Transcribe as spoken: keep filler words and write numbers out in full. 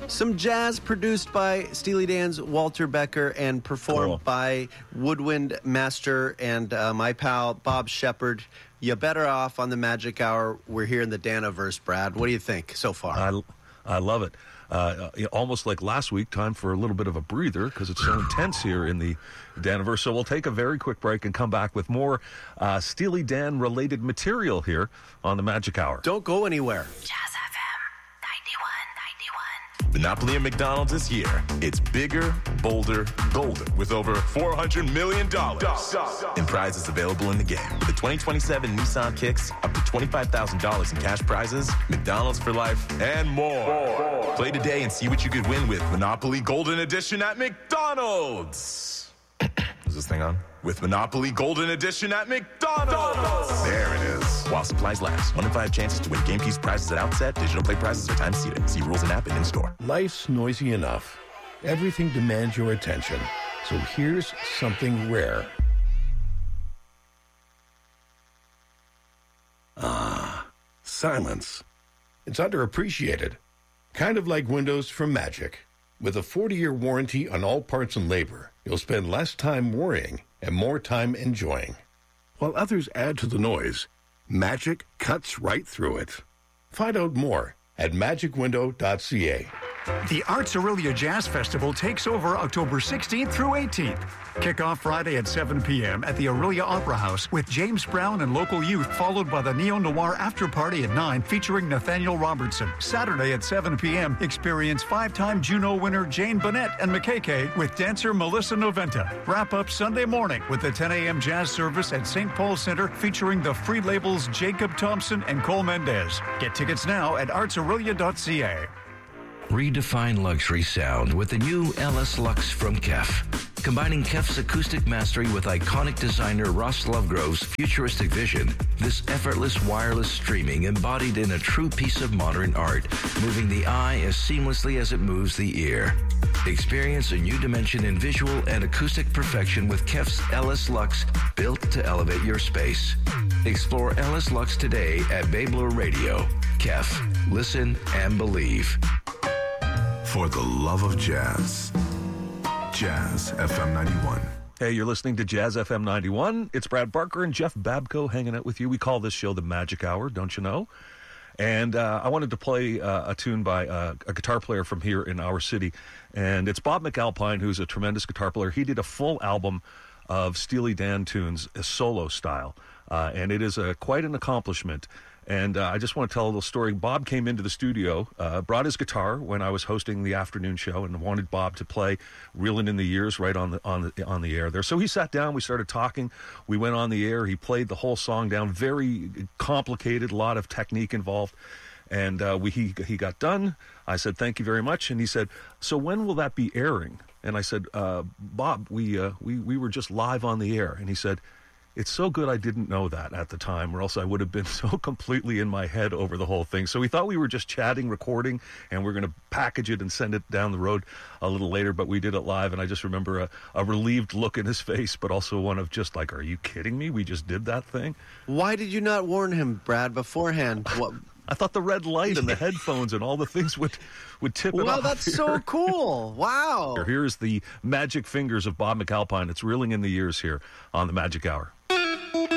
Some jazz produced by Steely Dan's Walter Becker and performed Cool. by woodwind master and uh, my pal Bob Shepard. You better off on the Magic Hour. We're here in the Daniverse, Brad. What do you think so far? I, I love it. Uh, almost like last week, time for a little bit of a breather because it's so intense here in the Daniverse. So we'll take a very quick break and come back with more uh, Steely Dan-related material here on the Magic Hour. Don't go anywhere. Jazz F M ninety-one ninety-one. Monopoly at McDonald's is here. It's bigger, bolder, golder with over four hundred million dollars in prizes available in the game. With the twenty twenty-seven Nissan Kicks, up to twenty-five thousand dollars in cash prizes, McDonald's for life, and more. more. Play today and see what you could win with Monopoly Golden Edition at McDonald's. Is this thing on? With Monopoly Golden Edition at McDonald's. There it is. While supplies last. One in five chances to win game keys prizes at outset. Digital play prizes are time seated. See rules and app and in store. Life's noisy enough. Everything demands your attention. So here's something rare. Ah, silence. It's underappreciated. Kind of like Windows from Magic. With a forty-year warranty on all parts and labor, you'll spend less time worrying and more time enjoying. While others add to the noise, Magic cuts right through it. Find out more at magic window dot c a. The Arts Aurelia Jazz Festival takes over October sixteenth through eighteenth. Kick off Friday at seven p.m. at the Aurelia Opera House with James Brown and local youth, followed by the neo-noir after party at nine featuring Nathaniel Robertson. Saturday at seven p.m. experience five-time Juno winner Jane Bennett and M K K with dancer Melissa Noventa. Wrap up Sunday morning with the ten a.m. jazz service at Saint Paul Center featuring the free labels Jacob Thompson and Cole Mendez. Get tickets now at arts aurelia dot c a. Redefine luxury sound with the new L S Lux from Kef. Combining Kef's acoustic mastery with iconic designer Ross Lovegrove's futuristic vision, this effortless wireless streaming embodied in a true piece of modern art, moving the eye as seamlessly as it moves the ear. Experience a new dimension in visual and acoustic perfection with Kef's L S Lux, built to elevate your space. Explore L S Lux today at Babler Radio. Kef, listen and believe. For the love of jazz. Jazz F M ninety-one. Hey, you're listening to Jazz F M ninety-one. It's Brad Barker and Jeff Babko hanging out with you. We call this show the Magic Hour, don't you know? And uh, I wanted to play uh, a tune by uh, a guitar player from here in our city. And it's Bob McAlpine, who's a tremendous guitar player. He did a full album of Steely Dan tunes, a solo style. Uh, and it is a, quite an accomplishment. And uh, I just want to tell a little story. Bob came into the studio, uh, brought his guitar when I was hosting the afternoon show, and wanted Bob to play "Reelin' in the Years" right on the on the on the air there. So he sat down, we started talking, we went on the air. He played the whole song down, very complicated, a lot of technique involved. And uh, we he he got done. I said, "Thank you very much." And he said, "So when will that be airing?" And I said, uh, "Bob, we uh, we we were just live on the air." And he said, "It's so good I didn't know that at the time, or else I would have been so completely in my head over the whole thing." So we thought we were just chatting, recording, and we're going to package it and send it down the road a little later, but we did it live, and I just remember a, a relieved look in his face, but also one of just like, are you kidding me? We just did that thing? Why did you not warn him, Brad, beforehand? What? I thought the red light and the headphones and all the things would, would tip it off. Well, that's here. so cool. Wow. Here's the magic fingers of Bob McAlpine. It's Reeling in the Years here on the Magic Hour.